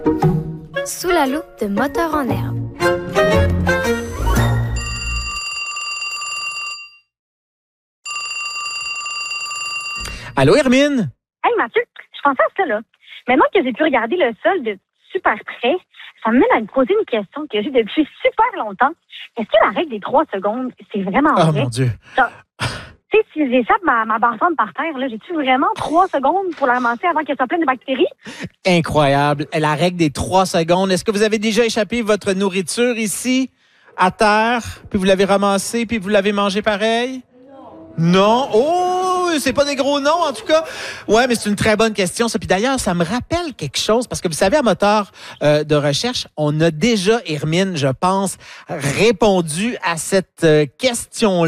Sous la loupe de Moteur en herbe. Allô, Hermine? Hey Mathieu, je pensais à ça là. Maintenant que j'ai pu regarder le sol de super près, ça me mène à me poser une question que j'ai depuis super longtemps. Est-ce que la règle des 3 secondes, c'est vraiment Oh vrai? mon Dieu. Tu sais, si j'échappe ma barçonne par terre, là, j'ai-tu vraiment 3 secondes pour la ramasser avant qu'elle soit pleine de bactéries? Incroyable. La règle des 3 secondes. Est-ce que vous avez déjà échappé votre nourriture ici, à terre, puis vous l'avez ramassée, puis vous l'avez mangée pareil? Non. Oh, c'est pas des gros noms, en tout cas. Ouais, mais c'est une très bonne question, ça. Puis d'ailleurs, ça me rappelle quelque chose, parce que vous savez, à Moteur de recherche, on a déjà, Hermine, je pense, répondu à cette question-là.